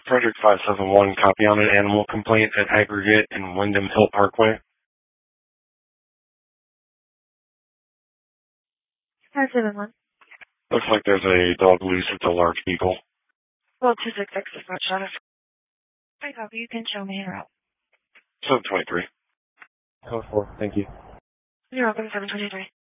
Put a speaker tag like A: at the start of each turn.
A: Frederick 571, copy on an animal complaint at Aggregate and Wyndham Hill Parkway.
B: 571.
A: Looks like there's a dog loose. It's a large beagle.
B: Well, 266 is not shot. I copy. You can show me your route.
A: 723.
C: Code 4, thank you.
B: You're welcome, 723.